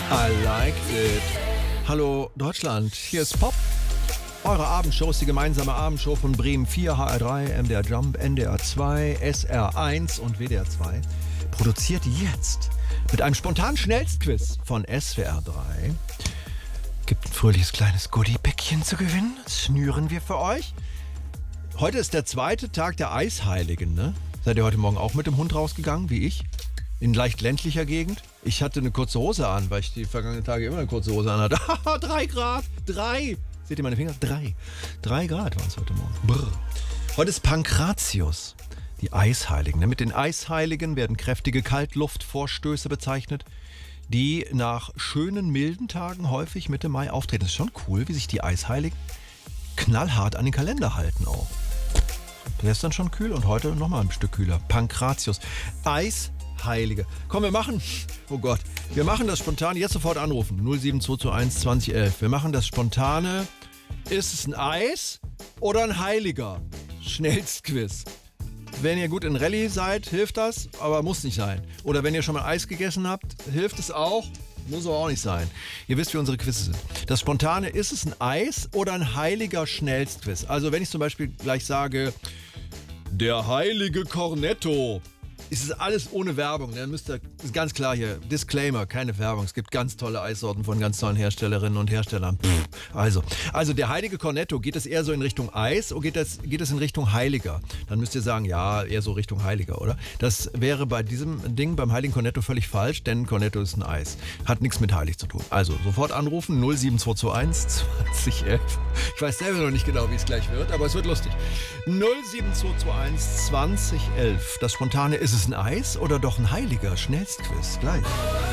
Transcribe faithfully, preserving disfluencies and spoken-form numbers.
I liked it. Hallo Deutschland, hier ist Pop. Eure Abendshow ist die gemeinsame Abendshow von Bremen vier, H R drei, M D R Jump, N D R zwei, S R eins und W D R zwei. Produziert jetzt mit einem spontanen Schnellstquiz von S W R drei. Gibt ein fröhliches kleines Goodie-Päckchen zu gewinnen. Das schnüren wir für euch. Heute ist der zweite Tag der Eisheiligen, ne? Seid ihr heute Morgen auch mit dem Hund rausgegangen, wie ich? In leicht ländlicher Gegend? Ich hatte eine kurze Hose an, weil ich die vergangenen Tage immer eine kurze Hose an hatte. Drei Grad! Drei! Seht ihr meine Finger? Drei. Drei Grad waren es heute Morgen. Brr. Heute ist Pankratius, die Eisheiligen. Mit den Eisheiligen werden kräftige Kaltluftvorstöße bezeichnet, die nach schönen, milden Tagen häufig Mitte Mai auftreten. Das ist schon cool, wie sich die Eisheiligen knallhart an den Kalender halten auch. Gestern schon kühl und heute nochmal ein Stück kühler. Pankratius. Eisheilige. Komm, wir machen, oh Gott, wir machen das spontane, jetzt sofort anrufen. null sieben zwei zwei eins zwanzig elf. Wir machen das spontane, ist es ein Eis oder ein Heiliger? Schnellstquiz. Wenn ihr gut in Rallye seid, hilft das, aber muss nicht sein. Oder wenn ihr schon mal Eis gegessen habt, hilft es auch, muss aber auch nicht sein. Ihr wisst, wie unsere Quizze sind. Das Spontane, ist es ein Eis oder ein heiliger Schnellstquiz? Also wenn ich zum Beispiel gleich sage, der heilige Cornetto, ist es alles ohne Werbung. Dann müsst ihr, ist ganz klar hier, Disclaimer, keine Werbung. Es gibt ganz tolle Eissorten von ganz tollen Herstellerinnen und Herstellern. Pff, also, also der heilige Cornetto, geht es eher so in Richtung Eis oder geht es, geht es in Richtung Heiliger? Dann müsst ihr sagen, ja, eher so Richtung Heiliger, oder? Das wäre bei diesem Ding, beim heiligen Cornetto völlig falsch, denn Cornetto ist ein Eis. Hat nichts mit heilig zu tun. Also, sofort anrufen, null sieben zwei zwei eins zwanzig elf. Ich weiß selber noch nicht genau, wie es gleich wird, aber es wird lustig. null sieben zwei zwei eins zwanzig elf. Das Spontane, ist es ein Eis oder doch ein heiliger Schnellstquiz? Gleich.